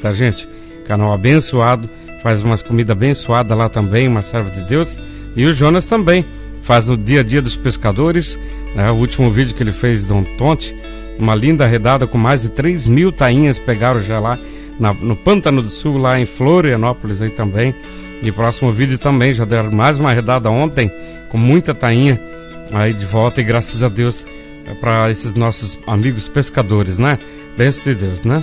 tá, gente? Canal abençoado, faz umas comidas abençoadas lá também, uma serva de Deus. E o Jonas também faz no dia a dia dos pescadores, né? O último vídeo que ele fez de um tonte, uma linda redada com mais de 3.000 tainhas pegaram já lá no Pântano do Sul, lá em Florianópolis aí também. E próximo vídeo também, já deram mais uma redada ontem, com muita tainha aí de volta, e graças a Deus para esses nossos amigos pescadores, né? Bênção de Deus, né?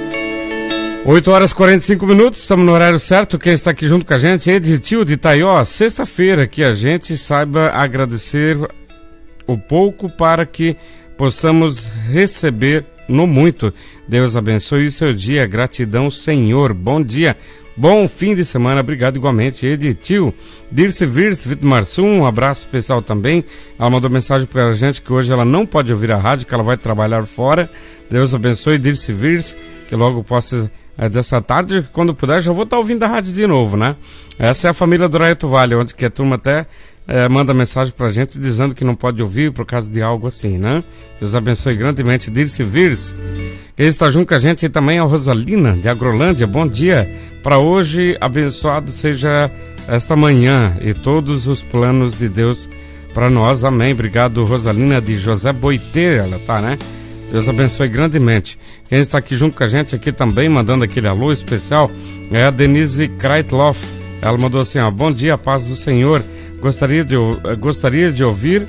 8h45, estamos no horário certo. Quem está aqui junto com a gente é Editil de Itaió. Sexta-feira que a gente saiba agradecer o pouco para que possamos receber no muito. Deus abençoe o seu dia. Gratidão, Senhor. Bom dia. Bom fim de semana, obrigado igualmente, Editil. Dirce Virs Vitmarsum, um abraço especial também. Ela mandou mensagem para a gente que hoje ela não pode ouvir a rádio, que ela vai trabalhar fora. Deus abençoe, Dirce Virs, que logo possa, dessa tarde, quando puder, já vou estar ouvindo a rádio de novo, né? Essa é a família do Raeto Vale, onde que a turma até manda mensagem pra gente dizendo que não pode ouvir por causa de algo assim, né? Deus abençoe grandemente, Dirce Virs. Quem está junto com a gente também é a Rosalina, de Agrolândia. Bom dia. Para hoje, abençoado seja esta manhã e todos os planos de Deus para nós. Amém. Obrigado, Rosalina, de José Boité, ela tá, né? Deus abençoe grandemente. Quem está aqui junto com a gente aqui também, mandando aquele alô especial, é a Denise Kreitloff. Ela mandou assim, ó, bom dia, paz do Senhor. Gostaria de ouvir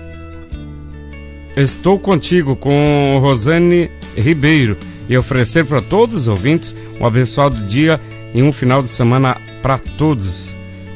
Estou Contigo com Rosane Ribeiro e oferecer para todos os ouvintes um abençoado dia e um final de semana para todos.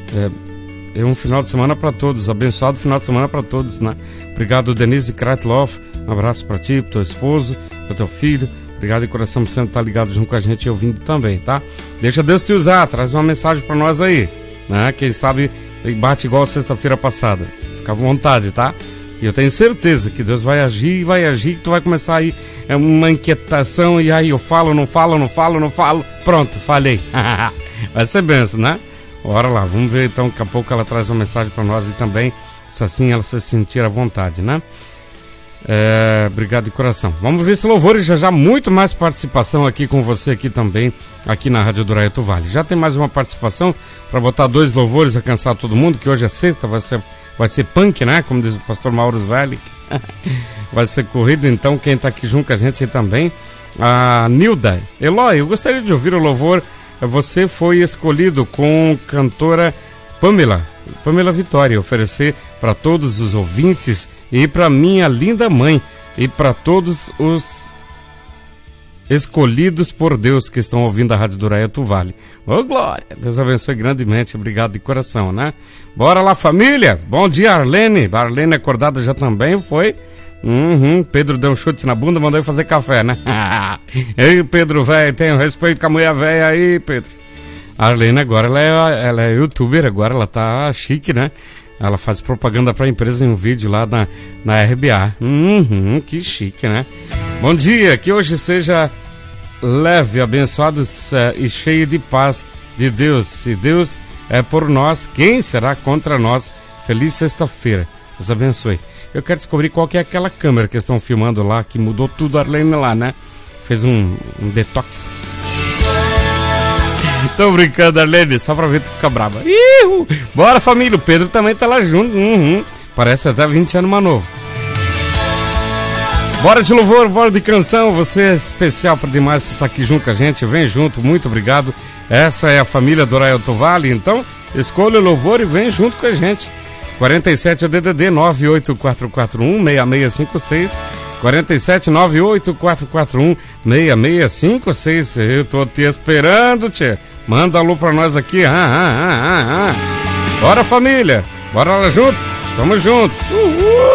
Um final de semana para todos, abençoado final de semana para todos, né? Obrigado, Denise Kreitloff. Um abraço para ti, pro teu esposo, pro teu filho. Obrigado de coração por sempre estar ligado junto com a gente e ouvindo também, tá? Deixa Deus te usar, traz uma mensagem para nós aí, né? Quem sabe bate igual sexta-feira passada. Fica à vontade, tá? E eu tenho certeza que Deus vai agir, que tu vai começar aí uma inquietação, e aí eu falo, não falo. Pronto, falei. Vai ser benção, né? Bora lá, vamos ver então, daqui a pouco ela traz uma mensagem para nós e também, se assim ela se sentir à vontade, né? Obrigado de coração. Vamos ver esse louvor e já muito mais participação aqui com você aqui também, aqui na Rádio do Raeto Vale. Já tem mais uma participação para botar 2 louvores a cansar todo mundo, que hoje é sexta, vai ser punk, né? Como diz o pastor Mauro Zvelic. Vai ser corrido, então quem tá aqui junto com a gente também, a Nilda. Eloy, eu gostaria de ouvir o louvor Você Foi Escolhido, com cantora Pamela Vitória, oferecer para todos os ouvintes e para minha linda mãe e para todos os escolhidos por Deus que estão ouvindo a Rádio do Raeto Vale. Ô glória, Deus abençoe grandemente, obrigado de coração, né? Bora lá, família, bom dia, Arlene acordada já também, foi? Pedro deu um chute na bunda, mandou eu fazer café, né? Ei, Pedro, velho, tenha respeito com a mulher velha aí, Pedro. A Arlene agora, ela é youtuber, agora ela tá chique, né? Ela faz propaganda pra empresa em um vídeo lá na RBA. Que chique, né? Bom dia, que hoje seja leve, abençoado e cheio de paz de Deus. Se Deus é por nós, quem será contra nós? Feliz sexta-feira. Deus abençoe. Eu quero descobrir qual que é aquela câmera que estão filmando lá, que mudou tudo a Arlene lá, né? Fez um detox. Tô brincando, Arlene, só pra ver tu ficar brava. Bora, família, o Pedro também tá lá junto. Parece até 20 anos mais novo. Bora de louvor, bora de canção. Você é especial pra demais, você tá aqui junto com a gente. Vem junto, muito obrigado. Essa é a família do Raeto Vale, então escolha o louvor e vem junto com a gente. 47 é o DDD 984416656. 47 984416656. Eu tô te esperando, tchê. Manda alô pra nós aqui. Bora, família. Bora lá junto. Tamo junto. Uhul.